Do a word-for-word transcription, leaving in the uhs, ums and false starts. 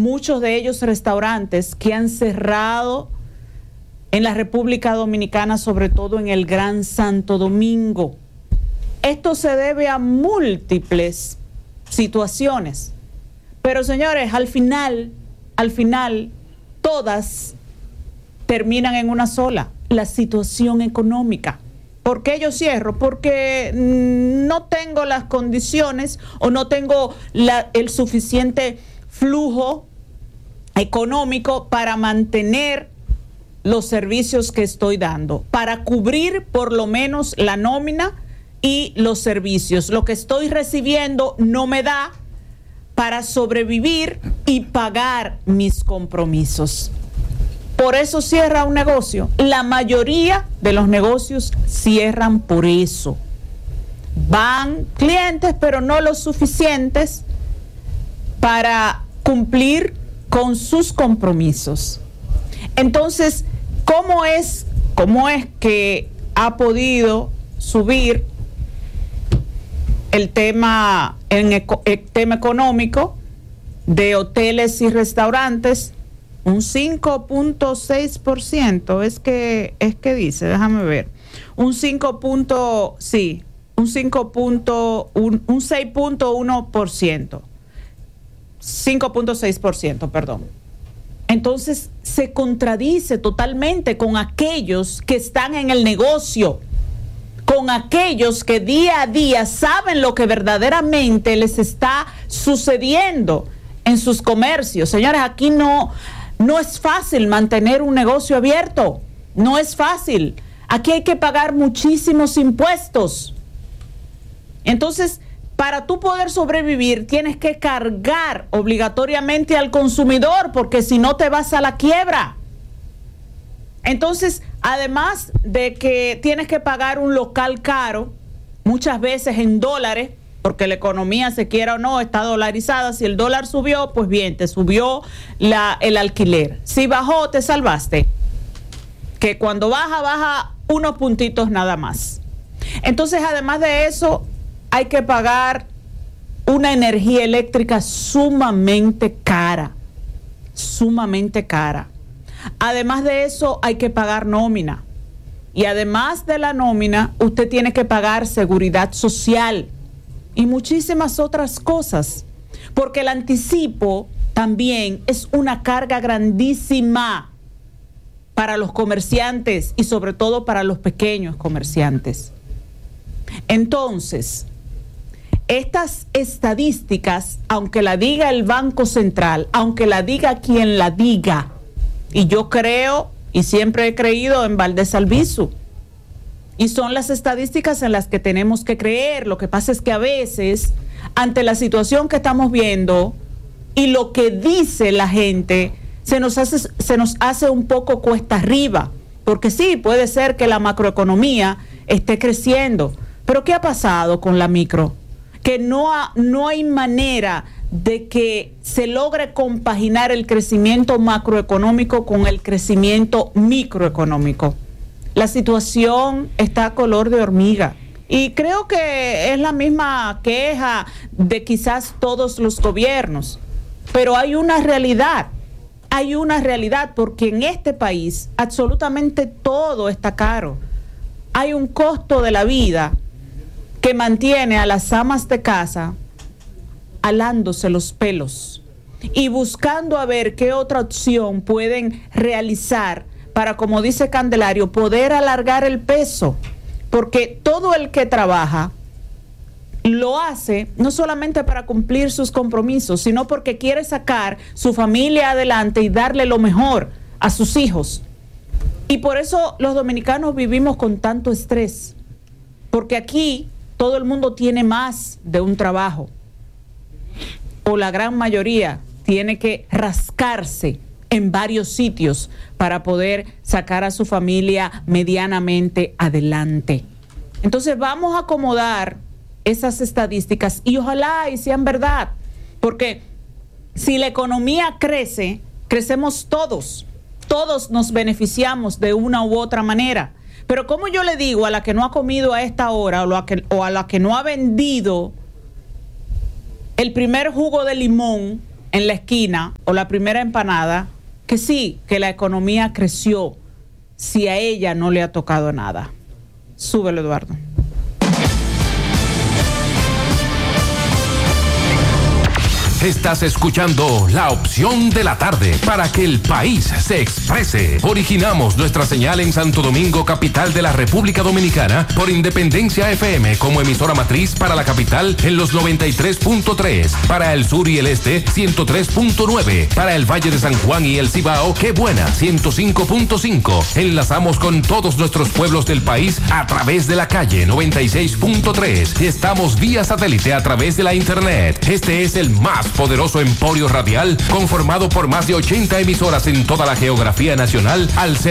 muchos de ellos restaurantes que han cerrado en la República Dominicana, sobre todo en el Gran Santo Domingo. Esto se debe a múltiples situaciones. Pero señores, al final, al final, todas terminan en una sola: la situación económica. ¿Por qué yo cierro? Porque no tengo las condiciones o no tengo la, el suficiente flujo económico para mantener los servicios que estoy dando, para cubrir por lo menos la nómina y los servicios. Lo que estoy recibiendo no me da para sobrevivir y pagar mis compromisos. Por eso cierra un negocio. La mayoría de los negocios cierran por eso. Van clientes, pero no los suficientes para cumplir con sus compromisos. Entonces, ¿cómo es, cómo es que ha podido subir el tema, en eco, el tema económico de hoteles y restaurantes? Un cinco punto seis por ciento es que es que dice, déjame ver. Un cinco. Sí, un cinco punto uno, un seis punto uno por ciento. cinco punto seis por ciento, perdón. Entonces se contradice totalmente con aquellos que están en el negocio, con aquellos que día a día saben lo que verdaderamente les está sucediendo en sus comercios. Señores, aquí no, no es fácil mantener un negocio abierto, no es fácil. Aquí hay que pagar muchísimos impuestos. Entonces, para tú poder sobrevivir, tienes que cargar obligatoriamente al consumidor, porque si no te vas a la quiebra. Entonces, además de que tienes que pagar un local caro, muchas veces en dólares, porque la economía, se quiera o no, está dolarizada. Si el dólar subió, pues bien, te subió la, el alquiler. Si bajó, te salvaste. Que cuando baja, baja unos puntitos nada más. Entonces, además de eso, hay que pagar una energía eléctrica sumamente cara, sumamente cara. Además de eso, hay que pagar nómina. Y además de la nómina, usted tiene que pagar seguridad social y muchísimas otras cosas. Porque el anticipo también es una carga grandísima para los comerciantes y sobre todo para los pequeños comerciantes. Entonces, estas estadísticas, aunque la diga el Banco Central, aunque la diga quien la diga, y yo creo y siempre he creído en Valdés Albizu, y son las estadísticas en las que tenemos que creer. Lo que pasa es que a veces, ante la situación que estamos viendo y lo que dice la gente, se nos hace, se nos hace un poco cuesta arriba, porque sí, puede ser que la macroeconomía esté creciendo, pero ¿qué ha pasado con la micro? Que no, ha, no hay manera de que se logre compaginar el crecimiento macroeconómico con el crecimiento microeconómico. La situación está a color de hormiga y creo que es la misma queja de quizás todos los gobiernos, pero hay una realidad, hay una realidad porque en este país absolutamente todo está caro. Hay un costo de la vida que mantiene a las amas de casa alándose los pelos y buscando a ver qué otra opción pueden realizar para, como dice Candelario, poder alargar el peso, porque todo el que trabaja lo hace no solamente para cumplir sus compromisos, sino porque quiere sacar su familia adelante y darle lo mejor a sus hijos. Y por eso los dominicanos vivimos con tanto estrés, porque aquí todo el mundo tiene más de un trabajo, o la gran mayoría tiene que rascarse en varios sitios para poder sacar a su familia medianamente adelante. Entonces vamos a acomodar esas estadísticas y ojalá y sean verdad, porque si la economía crece, crecemos todos, todos nos beneficiamos de una u otra manera. Pero como yo le digo a la que no ha comido a esta hora o a, que, o a la que no ha vendido el primer jugo de limón en la esquina o la primera empanada, que sí, que la economía creció, si a ella no le ha tocado nada. Súbelo, Eduardo. Estás escuchando La Opción de la Tarde para que el país se exprese. Originamos nuestra señal en Santo Domingo, capital de la República Dominicana, por Independencia F M como emisora matriz para la capital en los noventa y tres punto tres, para el sur y el este ciento tres punto nueve, para el Valle de San Juan y el Cibao, Qué Buena ciento cinco punto cinco. Enlazamos con todos nuestros pueblos del país a través de la calle noventa y seis punto tres y estamos vía satélite a través de la internet. Este es el más poderoso emporio radial conformado por más de ochenta emisoras en toda la geografía nacional al